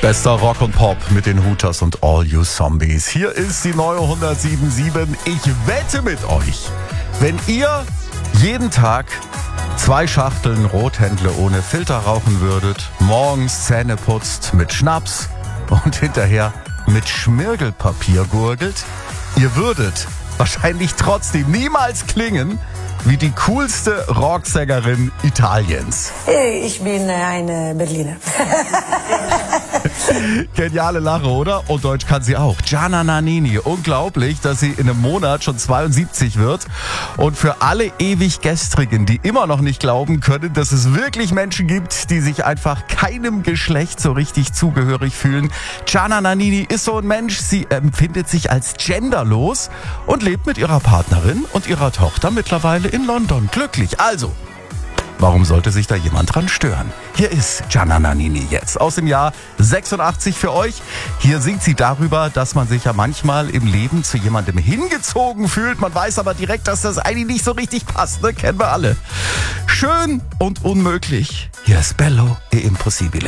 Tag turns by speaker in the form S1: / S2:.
S1: Bester Rock und Pop mit den Hooters und All You Zombies. Hier ist die neue 107.7. Ich wette mit euch, wenn ihr jeden Tag 2 Schachteln Rothändle ohne Filter rauchen würdet, morgens Zähne putzt mit Schnaps und hinterher mit Schmirgelpapier gurgelt, ihr würdet wahrscheinlich trotzdem niemals klingen wie die coolste Rocksängerin Italiens.
S2: Ich bin eine Berliner.
S1: Geniale Lache, oder? Und Deutsch kann sie auch. Gianna Nannini. Unglaublich, dass sie in einem Monat schon 72 wird. Und für alle ewig Gestrigen, die immer noch nicht glauben können, dass es wirklich Menschen gibt, die sich einfach keinem Geschlecht so richtig zugehörig fühlen. Gianna Nannini ist so ein Mensch. Sie empfindet sich als genderlos und lebt mit ihrer Partnerin und ihrer Tochter mittlerweile in London. Glücklich. Also, warum sollte sich da jemand dran stören? Hier ist Gianna Nannini jetzt aus dem Jahr 86 für euch. Hier singt sie darüber, dass man sich ja manchmal im Leben zu jemandem hingezogen fühlt. Man weiß aber direkt, dass das eigentlich nicht so richtig passt. Ne? Kennen wir alle. Schön und unmöglich. Hier ist Bello e Impossibile.